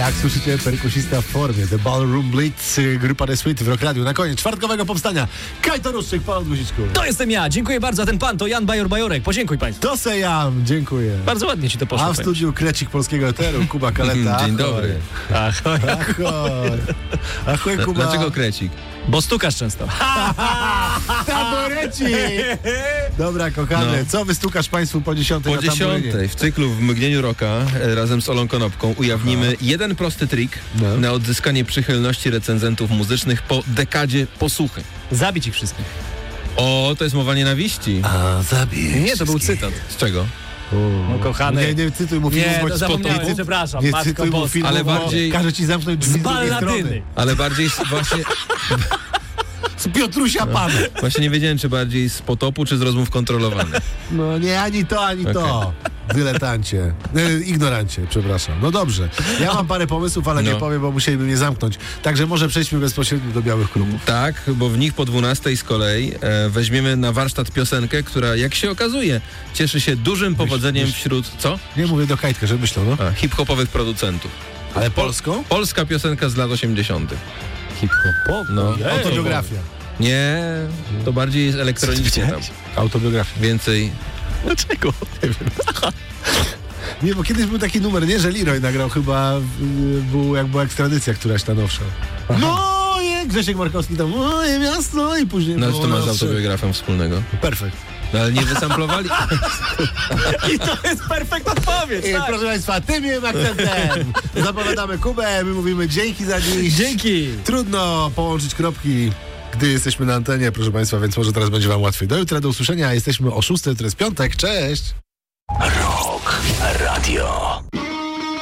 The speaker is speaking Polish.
Jak słyszycie, perkusista w formie. The Ballroom Blitz, grupa The Sweet w Rock Radio. Na koniec czwartkowego powstania. Kajto Ruszczyk, Paweł Guziczku. To jestem ja. Dziękuję bardzo. A ten pan to Jan Bajor-Bajorek. Podziękuj państwu. To se ja. Dziękuję. Bardzo ładnie ci to poszło. A w studiu krecik Polskiego Eteru, Kuba Kaleta. Dzień dobry. Ahoj. Ahoj, Kuba. Dlaczego krecik? Bo stukasz często. Taboreci! Dobra, kochany, co wystukasz państwu po 10 Po na tamburynie? 10 w cyklu w Mgnieniu Rocka razem z Olą Konopką ujawnimy jeden prosty trik na odzyskanie przychylności recenzentów muzycznych po dekadzie posłuchy. Zabić ich wszystkich. O, to jest mowa nienawiści. A, zabij. Nie, to był cytat. Z czego? No kochany. Nie cytuj mu filmu, Nie, bo to ci zapomniałem, spotuj. przepraszam. Nie Matko cytuj mu Boska. filmu, Ale bo bardziej- każe ci zamknąć drzwi Z z drugiej balladyny. strony. Ale bardziej właśnie, Z Piotrusia Pan. właśnie nie wiedziałem, czy bardziej z potopu, czy z rozmów kontrolowanych. No nie, ani to, ani to. Dyletancie. Ignorancie, przepraszam. No dobrze. Ja mam parę pomysłów, ale nie powiem, bo musieliby mnie zamknąć. Także może przejdźmy bezpośrednio do Białych Klubów. Tak, bo w nich po 12 z kolei weźmiemy na warsztat piosenkę, która, jak się okazuje, cieszy się dużym powodzeniem wśród, co? Nie mówię do Kajtka, że myślą, no. Hip-hopowych producentów. Ale polską? Polska piosenka z lat 80. Hip-hop. No. Autobiografia. Nie, to bardziej jest elektronicznie tam. Autobiografia. Więcej. Dlaczego? Nie wiem. Nie, bo kiedyś był taki numer, nie, że Leroy nagrał chyba, był jak była ekstradycja któraś ta nowsza. Moje, Grzesiek Markowski tam, moje miasto i później... No, było co to ma z nowsze. autobiografią wspólnego? Perfekt. No, ale nie wysamplowali. I to jest perfekt odpowiedź, tak. Proszę Państwa, tym akcentem zapowiadamy Kubę, my mówimy dzięki za dziś. Dzięki. Trudno połączyć kropki, gdy jesteśmy na antenie, proszę Państwa, więc może teraz będzie Wam łatwiej. Do jutra, do usłyszenia. Jesteśmy o 6:00, to jest piątek. Cześć! Rock Radio.